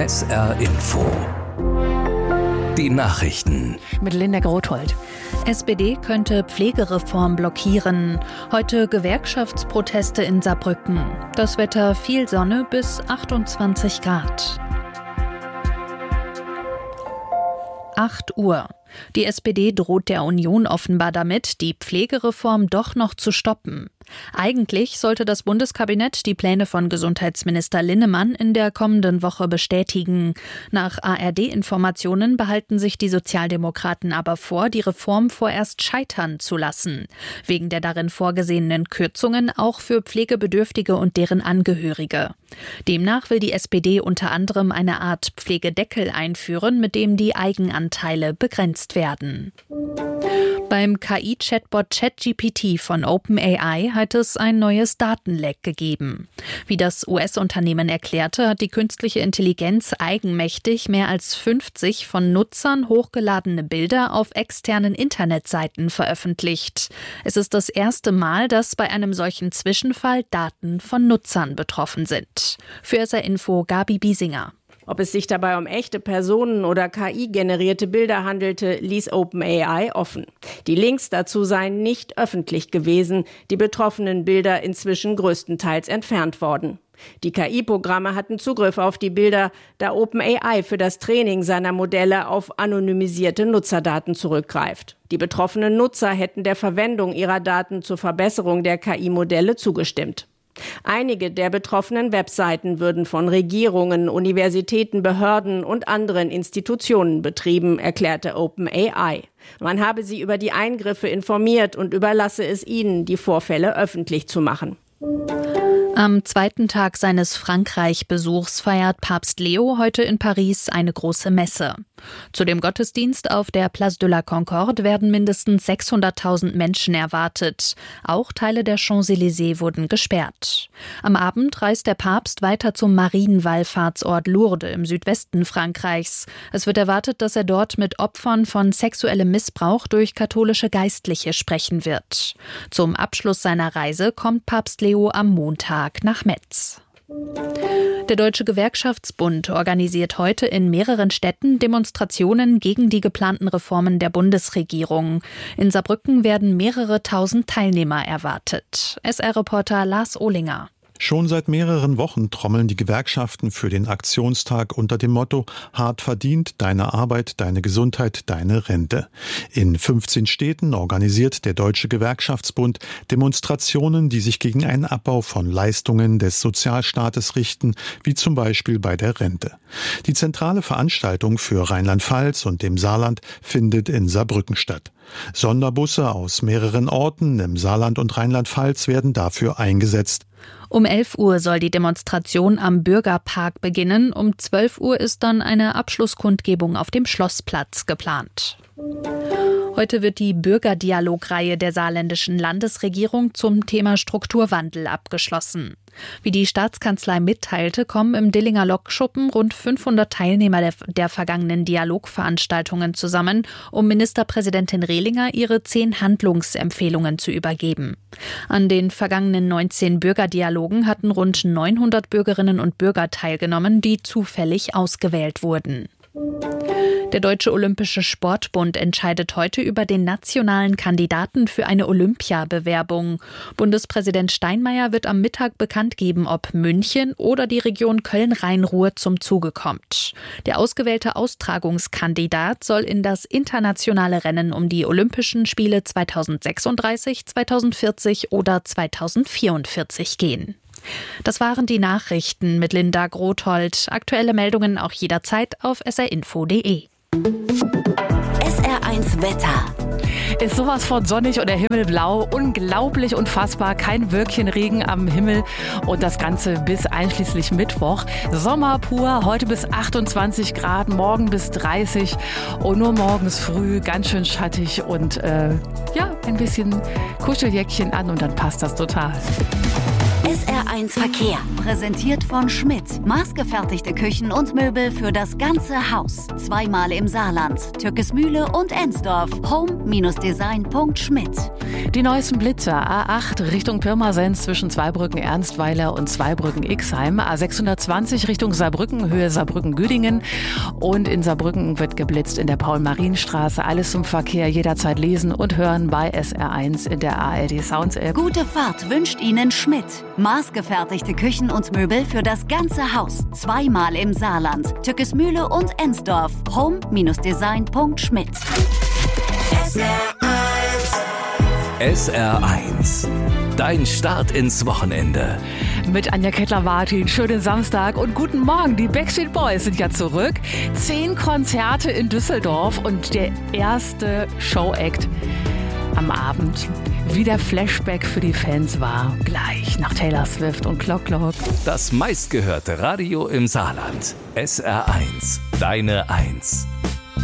SR Info. Die Nachrichten. Mit Linda Grothold. SPD könnte Pflegereform blockieren. Heute Gewerkschaftsproteste in Saarbrücken. Das Wetter viel Sonne bis 28 Grad. 8 Uhr. Die SPD droht der Union offenbar damit, die Pflegereform doch noch zu stoppen. Eigentlich sollte das Bundeskabinett die Pläne von Gesundheitsminister Linnemann in der kommenden Woche bestätigen. Nach ARD-Informationen behalten sich die Sozialdemokraten aber vor, die Reform vorerst scheitern zu lassen. Wegen der darin vorgesehenen Kürzungen auch für Pflegebedürftige und deren Angehörige. Demnach will die SPD unter anderem eine Art Pflegedeckel einführen, mit dem die Eigenanteile begrenzt werden. Beim KI-Chatbot ChatGPT von OpenAI hat es ein neues Datenleck gegeben. Wie das US-Unternehmen erklärte, hat die künstliche Intelligenz eigenmächtig mehr als 50 von Nutzern hochgeladene Bilder auf externen Internetseiten veröffentlicht. Es ist das erste Mal, dass bei einem solchen Zwischenfall Daten von Nutzern betroffen sind. Für SR Info Gabi Biesinger. Ob es sich dabei um echte Personen oder KI-generierte Bilder handelte, ließ OpenAI offen. Die Links dazu seien nicht öffentlich gewesen, die betroffenen Bilder inzwischen größtenteils entfernt worden. Die KI-Programme hatten Zugriff auf die Bilder, da OpenAI für das Training seiner Modelle auf anonymisierte Nutzerdaten zurückgreift. Die betroffenen Nutzer hätten der Verwendung ihrer Daten zur Verbesserung der KI-Modelle zugestimmt. Einige der betroffenen Webseiten würden von Regierungen, Universitäten, Behörden und anderen Institutionen betrieben, erklärte OpenAI. Man habe sie über die Eingriffe informiert und überlasse es ihnen, die Vorfälle öffentlich zu machen. Am zweiten Tag seines Frankreich-Besuchs feiert Papst Leo heute in Paris eine große Messe. Zu dem Gottesdienst auf der Place de la Concorde werden mindestens 600.000 Menschen erwartet. Auch Teile der Champs-Élysées wurden gesperrt. Am Abend reist der Papst weiter zum Marienwallfahrtsort Lourdes im Südwesten Frankreichs. Es wird erwartet, dass er dort mit Opfern von sexuellem Missbrauch durch katholische Geistliche sprechen wird. Zum Abschluss seiner Reise kommt Papst Leo am Montag nach Metz. Der Deutsche Gewerkschaftsbund organisiert heute in mehreren Städten Demonstrationen gegen die geplanten Reformen der Bundesregierung. In Saarbrücken werden mehrere tausend Teilnehmer erwartet. SR-Reporter Lars Ohlinger. Schon seit mehreren Wochen trommeln die Gewerkschaften für den Aktionstag unter dem Motto Hart verdient, deine Arbeit, deine Gesundheit, deine Rente. In 15 Städten organisiert der Deutsche Gewerkschaftsbund Demonstrationen, die sich gegen einen Abbau von Leistungen des Sozialstaates richten, wie zum Beispiel bei der Rente. Die zentrale Veranstaltung für Rheinland-Pfalz und dem Saarland findet in Saarbrücken statt. Sonderbusse aus mehreren Orten im Saarland und Rheinland-Pfalz werden dafür eingesetzt. Um 11 Uhr soll die Demonstration am Bürgerpark beginnen. Um 12 Uhr ist dann eine Abschlusskundgebung auf dem Schlossplatz geplant. Heute wird die Bürgerdialogreihe der saarländischen Landesregierung zum Thema Strukturwandel abgeschlossen. Wie die Staatskanzlei mitteilte, kommen im Dillinger Lokschuppen rund 500 Teilnehmer der vergangenen Dialogveranstaltungen zusammen, um Ministerpräsidentin Rehlinger ihre 10 Handlungsempfehlungen zu übergeben. An den vergangenen 19 Bürgerdialogen hatten rund 900 Bürgerinnen und Bürger teilgenommen, die zufällig ausgewählt wurden. Der Deutsche Olympische Sportbund entscheidet heute über den nationalen Kandidaten für eine Olympiabewerbung. Bundespräsident Steinmeier wird am Mittag bekannt geben, ob München oder die Region Köln-Rhein-Ruhr zum Zuge kommt. Der ausgewählte Austragungskandidat soll in das internationale Rennen um die Olympischen Spiele 2036, 2040 oder 2044 gehen. Das waren die Nachrichten mit Linda Grothold. Aktuelle Meldungen auch jederzeit auf srinfo.de. SR1 Wetter. Ist sowas von sonnig und der Himmel blau. Unglaublich, unfassbar. Kein Wölkchen Regen am Himmel. Und das Ganze bis einschließlich Mittwoch. Sommer pur. Heute bis 28 Grad, morgen bis 30. Und nur morgens früh ganz schön schattig. Und ein bisschen Kuscheljäckchen an und dann passt das total. SR1 Verkehr, präsentiert von Schmidt. Maßgefertigte Küchen und Möbel für das ganze Haus. Zweimal im Saarland, Türkesmühle und Ensdorf. home-design.schmidt. Die neuesten Blitzer: A8 Richtung Pirmasens zwischen Zweibrücken-Ernstweiler und Zweibrücken-Ixheim. A620 Richtung Saarbrücken, Höhe Saarbrücken-Güdingen. Und in Saarbrücken wird geblitzt in der Paul-Marien-Straße. Alles zum Verkehr jederzeit lesen und hören bei SR1 in der ARD Sounds App. Gute Fahrt wünscht Ihnen Schmidt. Maßgefertigte Küchen und Möbel für das ganze Haus. Zweimal im Saarland, Türkesmühle und Ensdorf. home-design.schmidt. SR1. Dein Start ins Wochenende. Mit Anja Kettler-Martin, schönen Samstag und guten Morgen. Die Backstreet Boys sind ja zurück. 10 Konzerte in Düsseldorf und der erste Showact am Abend. Wie der Flashback für die Fans war. Gleich nach Taylor Swift und Clock Clock. Das meistgehörte Radio im Saarland. SR1. Deine 1.